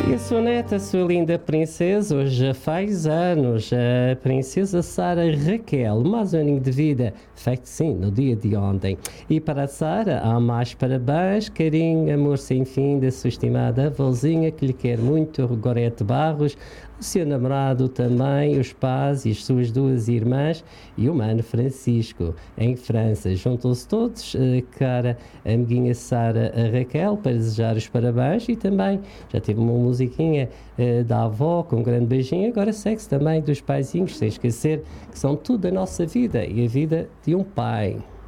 E a sua neta, a sua linda princesa, hoje já faz anos, a princesa Sara Raquel, mais um aninho de vida, feito sim, no dia de ontem. E para a Sara, há mais parabéns, carinho, amor sem fim da sua estimada avózinha, que lhe quer muito, Gorete Barros, o seu namorado também, os pais e as suas duas irmãs e o mano Francisco, em França. Juntam-se todos, cara amiguinha Sara Raquel, para desejar os parabéns e também já teve uma musiquinha da avó com um grande beijinho, agora segue-se também dos paizinhos, sem esquecer que são tudo a nossa vida e a vida de um pai.